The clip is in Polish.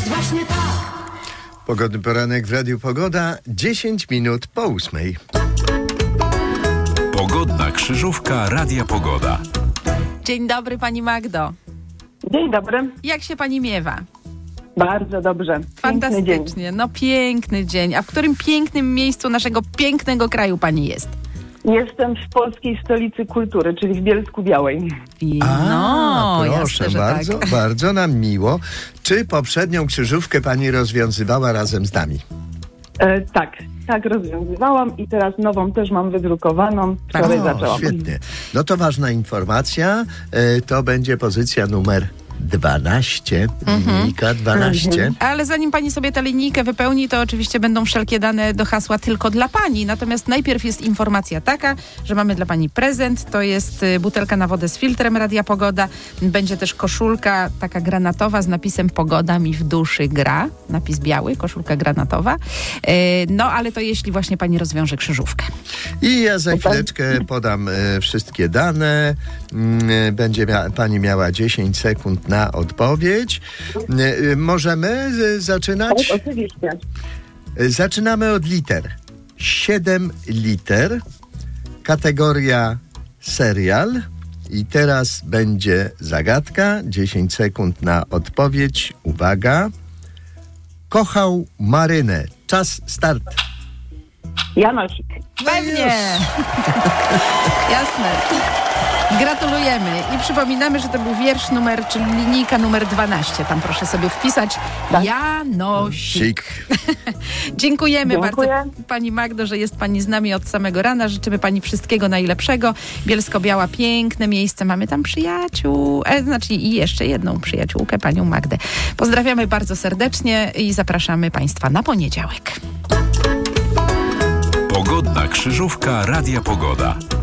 jest właśnie tak. Pogodny poranek w Radiu Pogoda, 10 minut po 8. Pogodna krzyżówka Radia Pogoda. Dzień dobry, pani Magdo. Dzień dobry. Jak się pani miewa? Bardzo dobrze. Piękny dzień. Fantastycznie. No piękny dzień. A w którym pięknym miejscu naszego pięknego kraju pani jest? Jestem w polskiej stolicy kultury, czyli w Bielsku-Białej. Proszę, jasne, że bardzo, tak. bardzo nam miło. Czy poprzednią krzyżówkę pani rozwiązywała razem z nami? Tak rozwiązywałam i teraz nową też mam wydrukowaną. Wczoraj zaczęłam. Świetnie. No to ważna informacja. To będzie pozycja numer 12. Linijka 12. Ale zanim pani sobie tę linijkę wypełni, to oczywiście będą wszelkie dane do hasła tylko dla pani. Natomiast najpierw jest informacja taka, że mamy dla pani prezent. To jest butelka na wodę z filtrem Radia Pogoda. Będzie też koszulka taka granatowa z napisem Pogoda mi w duszy gra. Napis biały, koszulka granatowa. No ale to jeśli właśnie pani rozwiąże krzyżówkę. I ja za chwileczkę podam wszystkie dane. Będzie pani miała 10 sekund na odpowiedź. Możemy zaczynać? Tak, oczywiście. Zaczynamy od liter. 7 liter. Kategoria serial. I teraz będzie zagadka. 10 sekund na odpowiedź. Uwaga. Kochał Marynę. Czas, start. Janosik. Pewnie! Jasne. Gratulujemy i przypominamy, że to był wiersz czyli linijka numer 12. Tam proszę sobie wpisać Janosik. Dziękujemy Dziękuję bardzo pani Magdo, że jest pani z nami od samego rana. Życzymy pani wszystkiego najlepszego. Bielsko-Biała, piękne miejsce. Mamy tam przyjaciół, i jeszcze jedną przyjaciółkę, panią Magdę. Pozdrawiamy bardzo serdecznie i zapraszamy państwa na poniedziałek. Pogodna krzyżówka Radia Pogoda.